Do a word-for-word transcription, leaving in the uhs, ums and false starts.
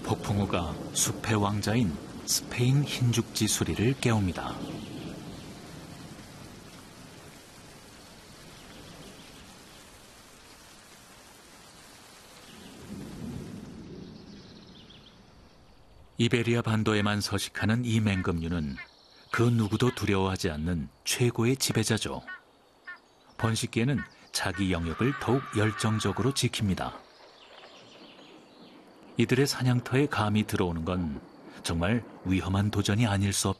폭풍우가 숲의 왕자인 스페인 흰죽지 수리를 깨웁니다. 이베리아 반도에만 서식하는 이 맹금류는 그 누구도 두려워하지 않는 최고의 지배자죠. 번식기에는 자기 영역을 더욱 열정적으로 지킵니다. 이들의 사냥터에 감히 들어오는 건 정말 위험한 도전이 아닐 수 없죠.